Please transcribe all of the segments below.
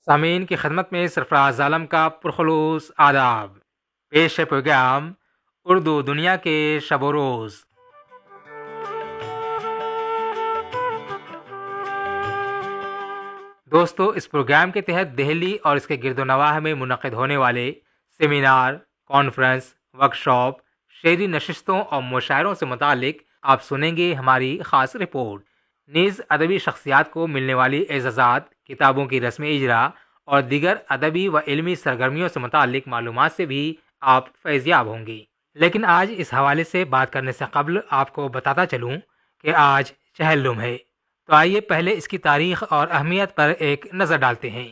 سامعین کی خدمت میں سرفراز عالم کا پرخلوص آداب۔ پیش ہے پروگرام اردو دنیا کے شب و روز۔ دوستو، اس پروگرام کے تحت دہلی اور اس کے گرد و نواح میں منعقد ہونے والے سیمینار، کانفرنس، ورکشاپ، شعری نشستوں اور مشاعروں سے متعلق آپ سنیں گے ہماری خاص رپورٹ۔ نیز ادبی شخصیات کو ملنے والی اعزازات، کتابوں کی رسم اجرا اور دیگر ادبی و علمی سرگرمیوں سے متعلق معلومات سے بھی آپ فیض یاب ہوں گی۔ لیکن آج اس حوالے سے بات کرنے سے قبل آپ کو بتاتا چلوں کہ آج چہلم ہے، تو آئیے پہلے اس کی تاریخ اور اہمیت پر ایک نظر ڈالتے ہیں۔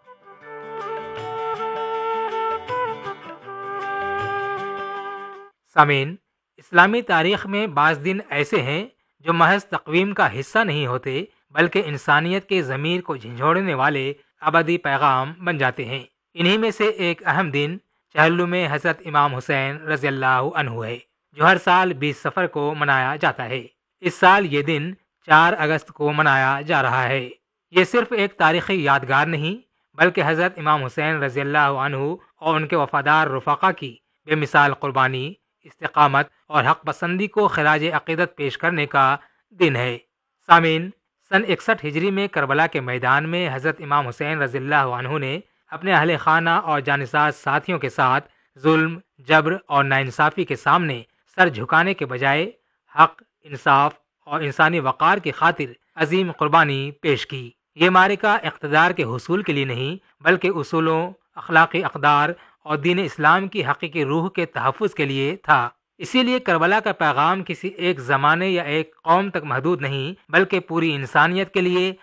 سامعین، اسلامی تاریخ میں بعض دن ایسے ہیں جو محض تقویم کا حصہ نہیں ہوتے، بلکہ انسانیت کے ضمیر کو جھنجھوڑنے والے ابدی پیغام بن جاتے ہیں۔ انہی میں سے ایک اہم دن چہلم میں حضرت امام حسین رضی اللہ عنہ ہے، جو ہر سال 20 صفر کو منایا جاتا ہے۔ اس سال یہ دن 4 اگست کو منایا جا رہا ہے۔ یہ صرف ایک تاریخی یادگار نہیں، بلکہ حضرت امام حسین رضی اللہ عنہ اور ان کے وفادار رفقا کی بے مثال قربانی، استقامت اور حق پسندی کو خراج عقیدت پیش کرنے کا دن ہے۔ سامعین، سن 61 ہجری میں کربلا کے میدان میں حضرت امام حسین رضی اللہ عنہ نے اپنے اہل خانہ اور جانساز ساتھیوں کے ساتھ ظلم، جبر اور ناانصافی کے سامنے سر جھکانے کے بجائے حق، انصاف اور انسانی وقار کی خاطر عظیم قربانی پیش کی۔ یہ معرکہ اقتدار کے حصول کے لیے نہیں، بلکہ اصولوں، اخلاقی اقدار اور دین اسلام کی حقیقی روح کے تحفظ کے لیے تھا۔ اسی لیے کربلا کا پیغام کسی ایک زمانے یا ایک قوم تک محدود نہیں، بلکہ پوری انسانیت کے لیے